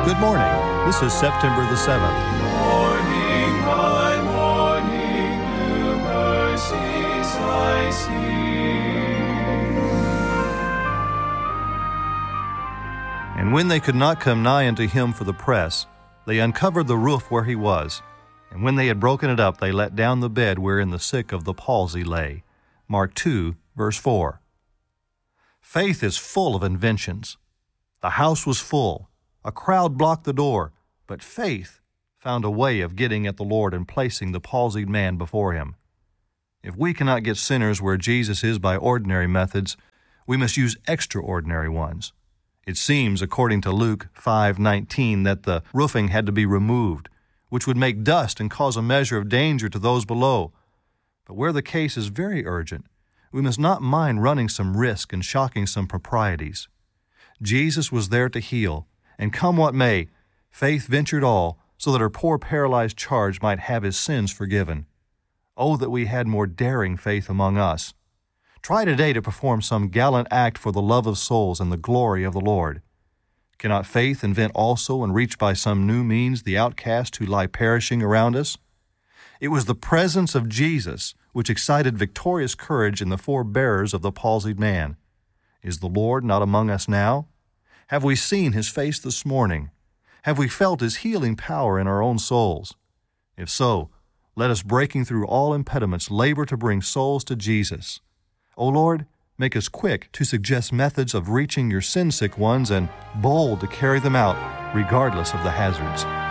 Good morning. This is September the 7th. Morning by morning, new mercies I see. And when they could not come nigh unto him for the press, they uncovered the roof where he was. And when they had broken it up, they let down the bed wherein the sick of the palsy lay. Mark 2, verse 4. Faith is full of inventions. The house was full. A crowd blocked the door, but faith found a way of getting at the Lord and placing the palsied man before him. If we cannot get sinners where Jesus is by ordinary methods, we must use extraordinary ones. It seems, according to Luke 5:19, that the roofing had to be removed, which would make dust and cause a measure of danger to those below. But where the case is very urgent, we must not mind running some risk and shocking some proprieties. Jesus was there to heal, and come what may, faith ventured all, so that her poor paralyzed charge might have his sins forgiven. Oh, that we had more daring faith among us. Try today to perform some gallant act for the love of souls and the glory of the Lord. Cannot faith invent also and reach by some new means the outcast who lie perishing around us? It was the presence of Jesus which excited victorious courage in the four bearers of the palsied man. Is the Lord not among us now? Have we seen his face this morning? Have we felt his healing power in our own souls? If so, let us, breaking through all impediments, labor to bring souls to Jesus. O Lord, make us quick to suggest methods of reaching your sin-sick ones and bold to carry them out, regardless of the hazards.